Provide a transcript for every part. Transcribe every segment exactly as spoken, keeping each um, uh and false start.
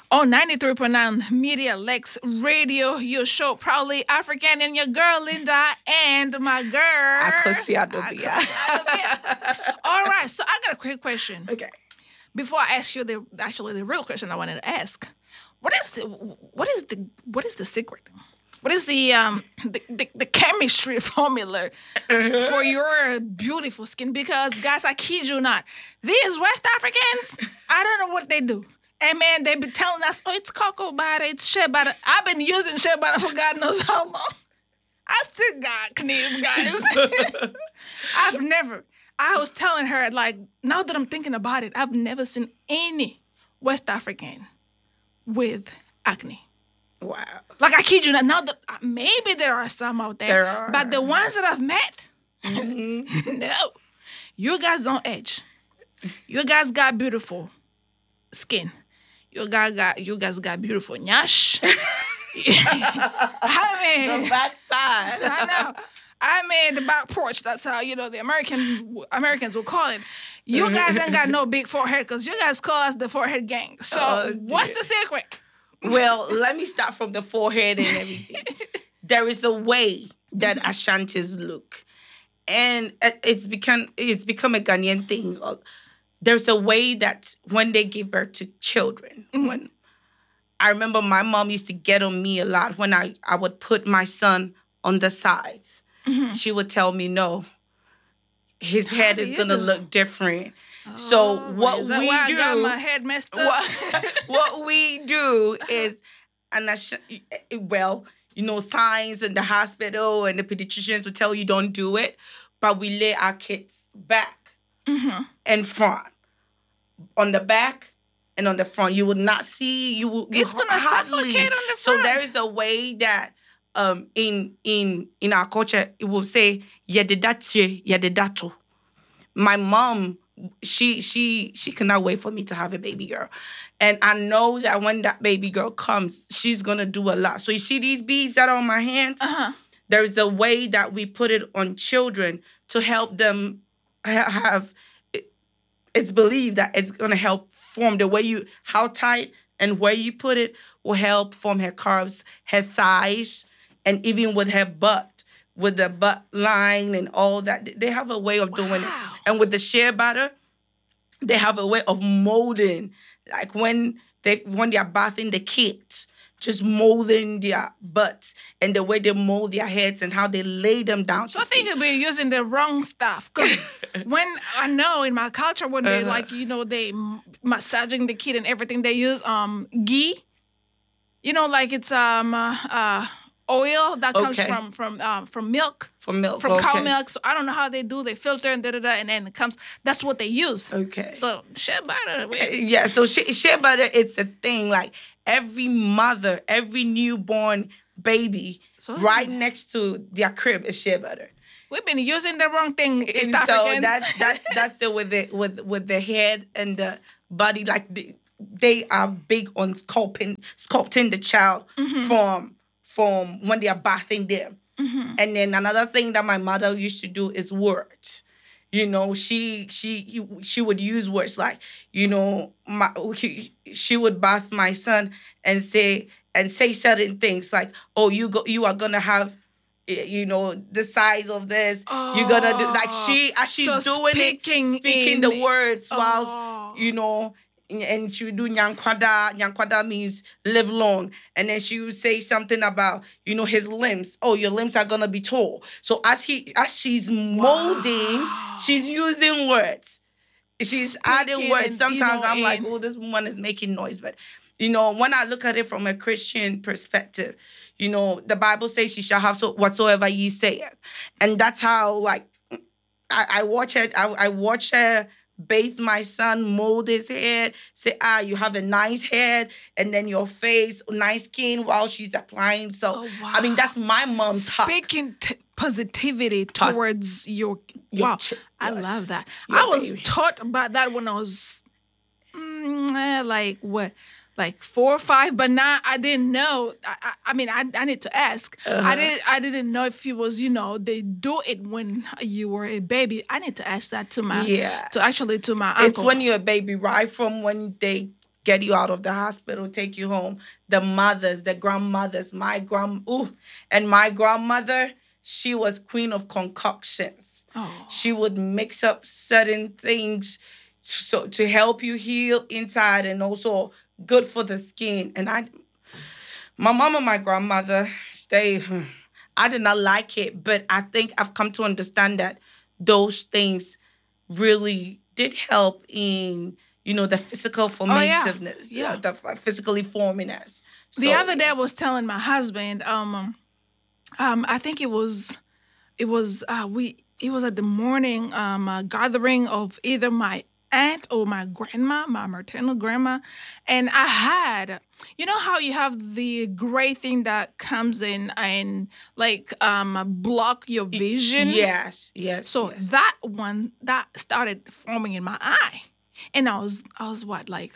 on ninety-three point nine Media Lex Radio, your show, Proudly African, and your girl, Linda, and my girl. Akosi Adobia. All right, so I got a quick question. Okay. Before I ask you the actually the real question I wanted to ask, what is the what is the what is the secret? What is the um the, the, the chemistry formula for your beautiful skin? Because guys, I kid you not, these West Africans, I don't know what they do. And man, they be telling us, oh, it's cocoa butter, it's shea butter. I've been using shea butter for God knows how long. I still got knees, guys. I've never. I was telling her, like, now that I'm thinking about it, I've never seen any West African with acne. Wow. Like, I kid you not. Now that maybe there are some out there, There are. but the ones that I've met, Mm-hmm. no. You guys don't age. You guys got beautiful skin. You guys got you guys got beautiful nyash. I mean, The backside. I know. I mean, the back porch. That's how, you know, the American Americans will call it. You guys ain't got no big forehead because you guys call us the forehead gang. So, Oh, what's dear. the secret? Well, let me start from the forehead and everything. There is a way that Ashantis look. And it- it's become it's become a Ghanaian thing. Uh, There's a way that when they give birth to children, when I remember my mom used to get on me a lot when I, I would put my son on the sides. She would tell me, no, his head do is you going to do? look different. so what Is that we why I do... got my head messed up? what, what we do is, and I sh- well, you know, signs in the hospital and the pediatricians will tell you don't do it, but we lay our kids back and front. On the back and on the front, you will not see. You will. You It's gonna hardly- suffocate on the So front. there is a way that um in in in our culture it will say yedidatie yedidato. My mom, she she she cannot wait for me to have a baby girl, and I know that when that baby girl comes, she's gonna do a lot. So you see these beads that are on my hands. Uh-huh. There's a way that we put it on children to help them ha- have. It's believed that it's gonna help form the way you, how tight and where you put it will help form her curves, her thighs, and even with her butt, with the butt line and all that. They have a way of doing it. Wow. And with the shea butter, they have a way of molding, like when they when they are bathing the kids, just molding their butts and the way they mold their heads and how they lay them down. So to I think sleep. you'll be using the wrong stuff. Because when I know in my culture, when they Uh-huh. like, you know, they m- massaging the kid and everything, they use um ghee. You know, like it's um uh, uh oil that comes Okay. from from um from milk. For milk, From cow okay. milk. So I don't know how they do. They filter and da da da, and then it comes. That's what they use. Okay. So shea butter. wait. Yeah, so shea, shea butter, it's a thing. Like every mother, every newborn baby, So- right next to their crib is shea butter. We've been using the wrong thing, East And Africans. so that's that's that's it with it with with the head and the body. Like they, they are big on sculpting sculpting the child from from when they are bathing them. And then another thing that my mother used to do is words. You know, she she she would use words like, you know, my, she would bath my son and say and say certain things like, oh, you go you are gonna have, you know, the size of this. You're gonna do like she as she's So doing speaking it, speaking in- the words whilst Oh. you know. And she would do nyankwada. Nyankwada means live long. And then she would say something about, you know, his limbs. Oh, your limbs are gonna be tall. So as he as she's molding, she's using words. She's adding Speaking words. and, Sometimes you know, I'm like, in- oh, this woman is making noise. But you know, when I look at it from a Christian perspective, you know, the Bible says she shall have so whatsoever ye say. And that's how like I, I watch her, I, I watch her bathe my son, mold his head, say, ah, you have a nice head, and then your face, nice skin while she's applying. So, Oh, wow. I mean, that's my mom's talk. Speaking t- positivity Pos- towards your, Your wow, ch- I yes. love that. Your I was baby. taught about that when I was mm, eh, like what, like four or five, but now I didn't know. I, I, I mean, I, I need to ask. Uh-huh. I didn't I didn't know if it was, you know, they do it when you were a baby. I need to ask that to my Yeah. to actually to my uncle. It's when you're a baby, right from when they get you out of the hospital, take you home. The mothers, the grandmothers, my grand, ooh, and my grandmother, she was queen of concoctions. Oh. She would mix up certain things so to help you heal inside and also good for the skin. And I, my mom and my grandmother, they, I did not like it, but I think I've come to understand that those things really did help in, you know, the physical formativeness, oh, yeah. Yeah. Uh, the physically forming us. So, the other day yes. I was telling my husband, um, um, I think it was, it was, uh, we, it was at the morning um, uh, gathering of either my aunt or my grandma, my maternal grandma, and I had, you know how you have the gray thing that comes in and like um block your vision? Yes, yes. So yes. that one that started forming in my eye, and I was I was what like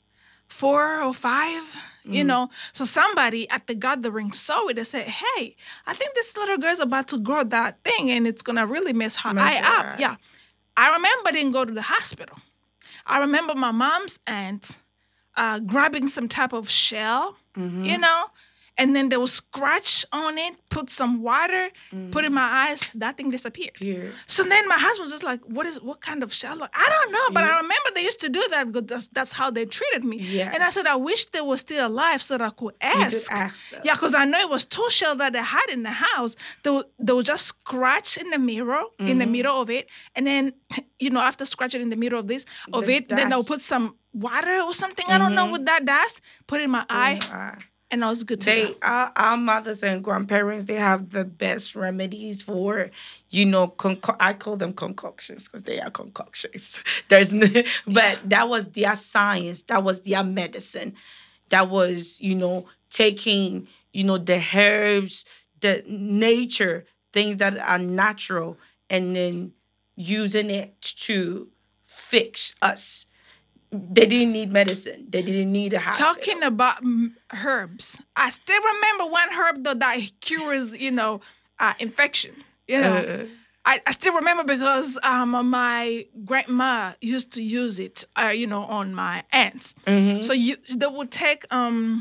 four or five, mm. you know. So somebody at the gathering saw it and said, "Hey, I think this little girl's about to grow that thing, and it's gonna really mess her mess eye her up." eye. Yeah, I remember didn't go to the hospital. I remember my mom's aunt uh, grabbing some type of shell, mm-hmm. you know, and then they will scratch on it, put some water, mm-hmm. put it in my eyes. That thing disappeared. Yeah. So then my husband was just like, "What is what kind of shell?" Like, I don't know, but yeah. I remember they used to do that because that's, that's how they treated me. Yes. And I said, I wish they were still alive so that I could ask. You could ask them. Yeah, because I know it was two shells that they had in the house. They would, they would just scratch in the mirror, mm-hmm. in the middle of it, and then, you know, after scratching in the middle of this, of the it, dust. then they'll put some water or something, mm-hmm. I don't know, with that dust, put it in my oh, eye, uh, and I was good to they, go. Our, our mothers and grandparents, they have the best remedies for, you know, conco- I call them concoctions because they are concoctions. There's, no, but that was their science. That was their medicine. That was, you know, taking, you know, the herbs, the nature, things that are natural, and then using it to fix us. They didn't need medicine. They didn't need a hospital. Talking about m- herbs, I still remember one herb though that cures, you know, uh, infection. You know, uh, I, I still remember because um, my grandma used to use it, uh, you know, on my aunts. Mm-hmm. So you they would take um,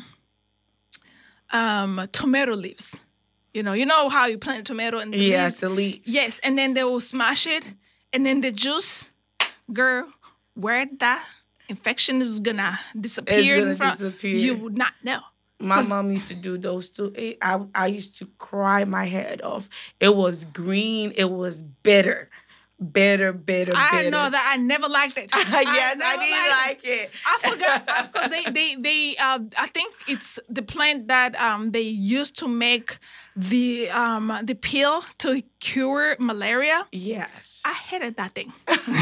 um, tomato leaves. You know, you know how you plant a tomato and the yes, leaves? the leaves. Yes, and then they will smash it, and then the juice, girl, where that infection is gonna disappear. It's gonna from, disappear. You would not know. My mom used to do those too. It, I I used to cry my head off. It was green. It was bitter. Bitter, bitter, I bitter. know that I never liked it. yes, I, I didn't like it. it. I forgot because they they they uh, I think it's the plant that um they used to make the um the pill to cure malaria. Yes. I hated that thing.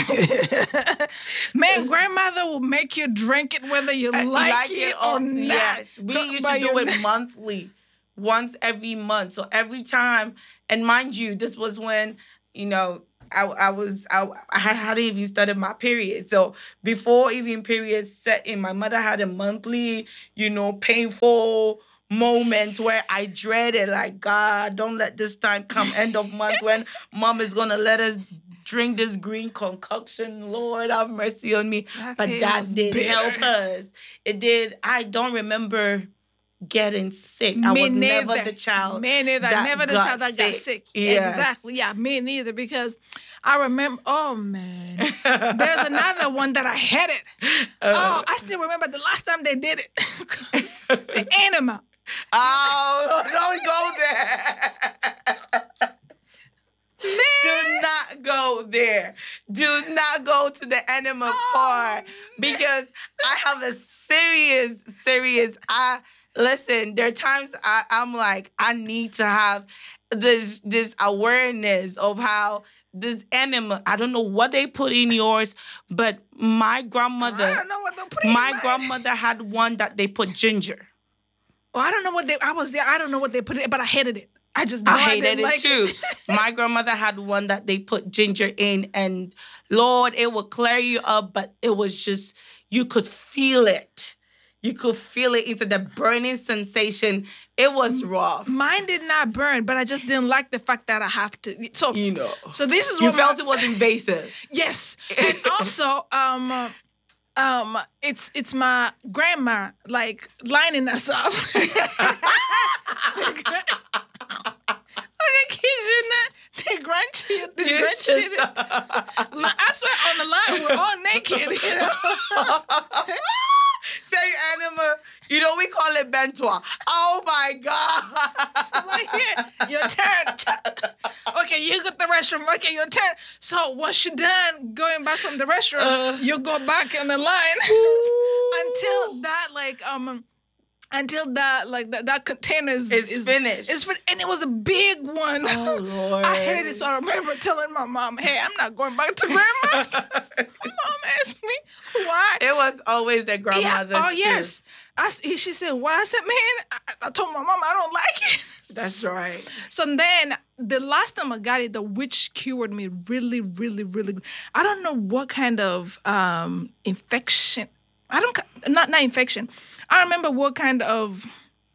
Man, grandmother will make you drink it whether you like, like it, it or not. Yes, we Go, used to do it monthly, once every month. So every time, and mind you, this was when, you know, I, I was, I, I hadn't even started my period. So before even periods set in, my mother had a monthly, you know, painful moments where I dreaded, like, God, don't let this time come end of month when mom is going to let us drink this green concoction. Lord, have mercy on me. That but that did bitter. help us. It did. I don't remember getting sick. Me I was neither. never the child. Me neither. That never the got child that sick. got sick. Yes. Exactly. Yeah, me neither. Because I remember, oh man, there's another one that I hated. Uh, oh, I still remember the last time they did it. The enema. Oh, don't go there. Man. Do not go there. Do not go to the enema oh, part because I have a serious, serious. I listen. There are times I, I'm like, I need to have this this awareness of how this enema. I don't know what they put in yours, but my grandmother. I don't know what they put in My mine. grandmother had one that they put ginger. Well, I don't know what they. I was there. I don't know what they put in, but I hated it. I just know I hated I didn't it like too. It. My grandmother had one that they put ginger in, and Lord, it would clear you up, but it was just, you could feel it. You could feel it into the burning sensation. It was rough. Mine did not burn, but I just didn't like the fact that I have to. So you know. So this is you what felt my, it was invasive. Yes, and also um, um, it's it's my grandma like lining us up. I kid you not. The grandchildren, the grandchildren. I swear on the line, we're all naked, you know. Say anima, you know we call it bentoa. Oh my God. So like, yeah, your turn. Okay, you got the restroom. Okay, your turn. So once you're done going back from the restroom, uh, you go back in the line until that like um until that like that, that container is, it's is finished. It's fin- and it was a big one. Oh Lord. I hated it, so I remember telling my mom, "Hey, I'm not going back to grandma's." My mom asked me why. It was always their grandmother's. Yeah. Oh yes. I, she said, "Why?" I said, "Man, I, I told my mom I don't like it." That's right. So then the last time I got it, the witch cured me really, really, really good. I don't know what kind of um, infection. I don't not not infection. I remember what kind of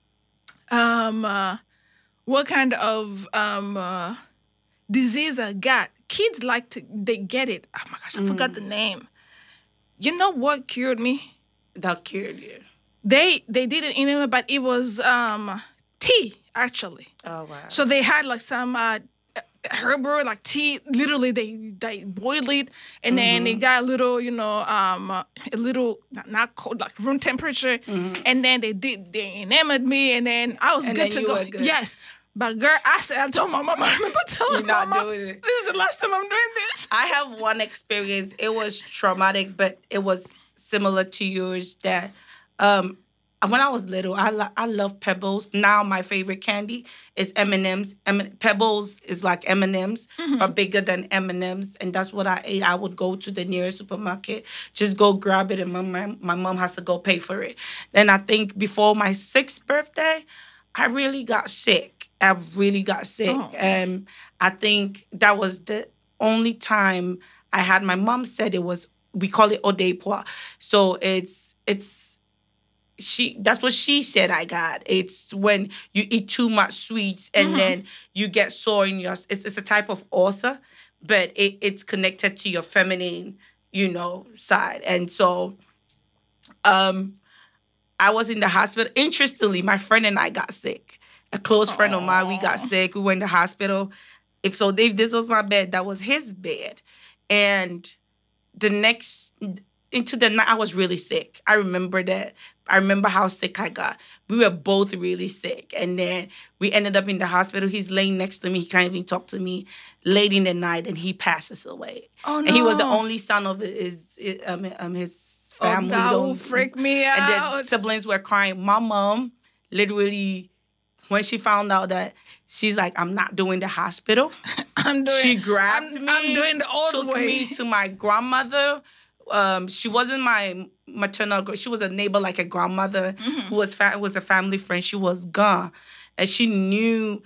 um uh, what kind of um uh, disease I got. Kids like to they get it. Oh my gosh, I mm. forgot the name. You know what cured me? That cured you. They they did it in it, but it was um tea actually. Oh wow! So they had like some uh, herbal like tea. Literally, they they boiled it, and mm-hmm. then they got a little, you know, um, uh, a little not, not cold, like room temperature, mm-hmm. and then they did they enamored me, and then I was and good to go. Good. Yes. But girl, I said I told my mom. I remember telling You're not my mom, doing it. This is the last time I'm doing this. I have one experience. It was traumatic, but it was similar to yours. That um, when I was little, I lo- I love Pebbles. Now my favorite candy is M and M's. M- Pebbles is like M and M's, mm-hmm. or bigger than M and M's, and that's what I ate. I would go to the nearest supermarket, just go grab it, and my my, my mom has to go pay for it. Then I think before my sixth birthday, I really got sick. I really got sick. Oh. And I think that was the only time I had, my mom said it was, we call it odepoi. So it's, it's, she, that's what she said I got. It's when you eat too much sweets and mm-hmm. then you get sore in your, it's, it's a type of ulcer, but it, it's connected to your feminine, you know, side. And so, um, I was in the hospital. Interestingly, my friend and I got sick. A close friend Aww. Of mine, we got sick. We went to the hospital. If so, Dave, this was my bed. That was his bed. And the next, into the night, I was really sick. I remember that. I remember how sick I got. We were both really sick. And then we ended up in the hospital. He's laying next to me. He can't even talk to me. Late in the night, and he passes away. Oh, no. And he was the only son of his, um, um, his family. Oh, that will freak me out. And the siblings were crying. My mom literally... When she found out that, she's like, I'm not doing the hospital. I'm doing. She grabbed I'm, me. I'm doing the old took way. me to my grandmother. Um, she wasn't my maternal. She was a neighbor, like a grandmother, mm-hmm. who was fa- was a family friend. She was gone, and she knew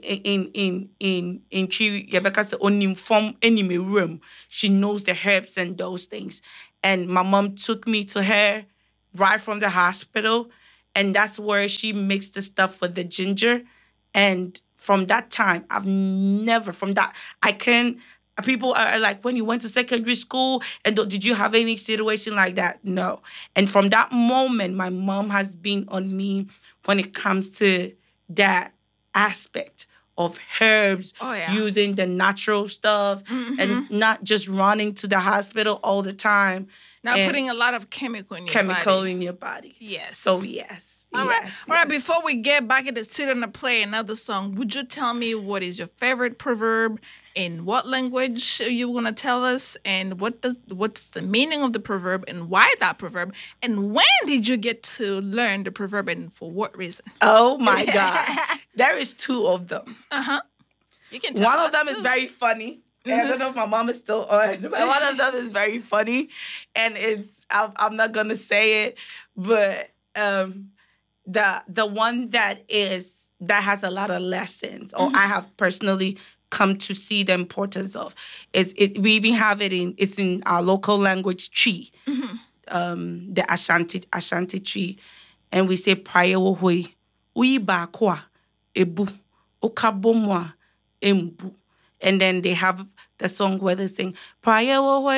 in in in in Chi Rebecca's own form enemy room. She knows the herbs and those things. And my mom took me to her right from the hospital. And that's where she mixed the stuff for the ginger. And from that time, I've never, from that, I can, people are like, when you went to secondary school, and did you have any situation like that? No. And from that moment, my mom has been on me when it comes to that aspect of herbs, oh, yeah. using the natural stuff, mm-hmm. and not just running to the hospital all the time. Now putting a lot of chemical in your chemical body. in your body. Yes. So yes. All yes, right. yes. All right. Before we get back in the studio to play another song, would you tell me what is your favorite proverb, in what language you want to tell us, and what does what's the meaning of the proverb, and why that proverb, and when did you get to learn the proverb, and for what reason? Oh my God, there is two of them. Uh huh. You can tell One us of them too. is very funny. I don't know if my mom is still on, but one of them is very funny, and it's I'm, I'm not gonna say it, but um, the the one that is that has a lot of lessons, or mm-hmm. I have personally come to see the importance of. It's it we even have it in it's in our local language, tree, mm-hmm. um, the Ashanti Ashanti tree, and we say prayer wohoi uiba kwa ebu okabomwa embu. And then they have the song where they sing, Prayer away,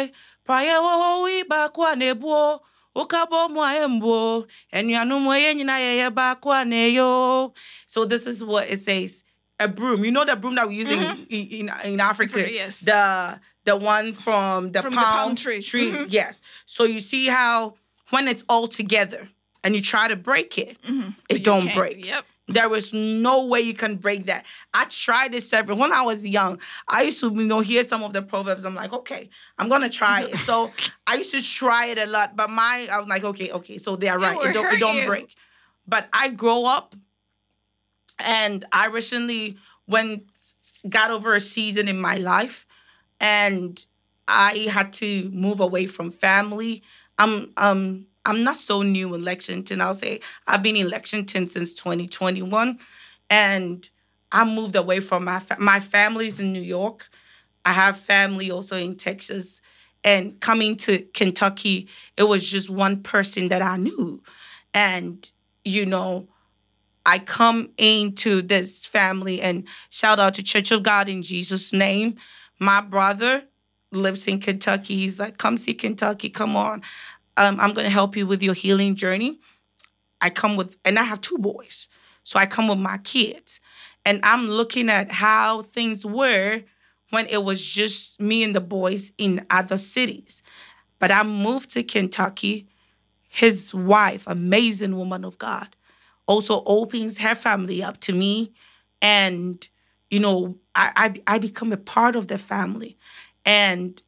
Prayer wo we back one ebo. Ukabo mo embo. And yanu mo yenyina ye back one yo. So this is what it says. A broom. You know the broom that we use mm-hmm. in, in in Africa? Yes. The the one from the, from palm, the palm tree. tree. Mm-hmm. Yes. So you see how when it's all together and you try to break it, mm-hmm. it don't can't. break. Yep. There is no way you can break that. I tried it several. When I was young, I used to, you know, hear some of the proverbs. I'm like, okay, I'm gonna try it. So I used to try it a lot, but my, I was like, okay, okay, so they are right. It, it don't, it don't you. break. But I grow up, and I recently went, got over a season in my life, and I had to move away from family. I'm, um. I'm not so new in Lexington. I'll say I've been in Lexington since twenty twenty-one, and I moved away from my fa- my family's in New York. I have family also in Texas, and coming to Kentucky, it was just one person that I knew, and you know, I come into this family, and shout out to Church of God in Jesus' name. My brother lives in Kentucky. He's like, come see Kentucky, come on. Um, I'm going to help you with your healing journey. I come with, and I have two boys. So I come with my kids. And I'm looking at how things were when it was just me and the boys in other cities. But I moved to Kentucky. His wife, amazing woman of God, also opens her family up to me. And, you know, I, I, I become a part of the family. And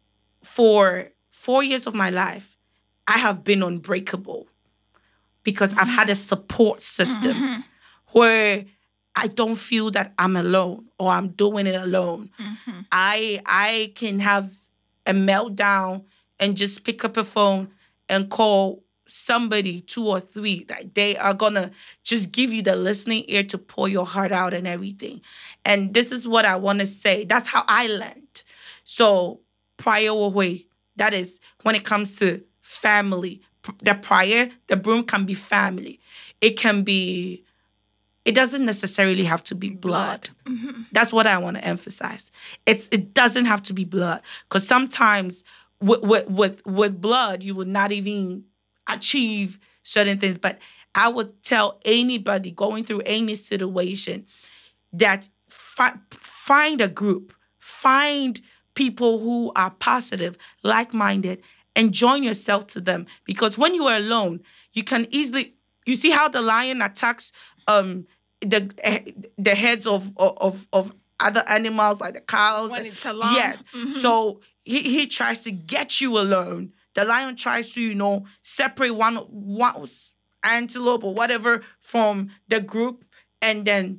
for four years of my life, I have been unbreakable because mm-hmm. I've had a support system mm-hmm. where I don't feel that I'm alone or I'm doing it alone. Mm-hmm. I I can have a meltdown and just pick up a phone and call somebody, two or three, that they are going to just give you the listening ear to pour your heart out and everything. And this is what I want to say. That's how I learned. So prior way, that is when it comes to family. The prayer, the broom can be family. It can be, it doesn't necessarily have to be blood. blood. Mm-hmm. That's what I want to emphasize. It's It doesn't have to be blood. Because sometimes with, with, with, with blood, you will not even achieve certain things. But I would tell anybody going through any situation that fi- find a group, find people who are positive, like-minded, and join yourself to them. Because when you are alone, you can easily, you see how the lion attacks um the uh, the heads of, of of other animals like the cows. When it's alone. Yes. Mm-hmm. So he, he tries to get you alone. The lion tries to, you know, separate one, one antelope or whatever from the group and then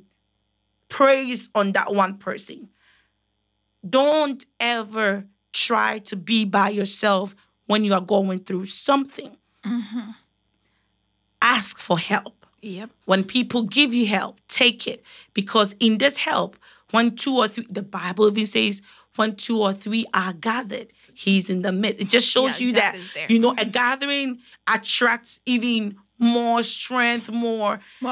preys on that one person. Don't ever try to be by yourself when you are going through something. Mm-hmm. Ask for help. Yep. When people give you help, take it. Because in this help, when two or three, the Bible even says, when two or three are gathered, he's in the midst. It just shows yeah, you that, you know, a gathering attracts even more strength, more, more